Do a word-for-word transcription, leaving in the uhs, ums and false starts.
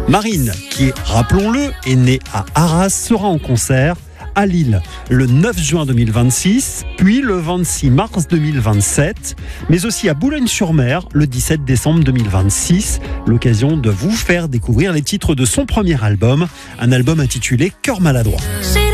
Marine, qui, rappelons-le, est née à Arras, sera en concert à Lille le neuf juin deux mille vingt-six, puis le vingt-six mars deux mille vingt-sept, mais aussi à Boulogne-sur-Mer le dix-sept décembre deux mille vingt-six. L'occasion de vous faire découvrir les titres de son premier album, un album intitulé Cœur maladroit.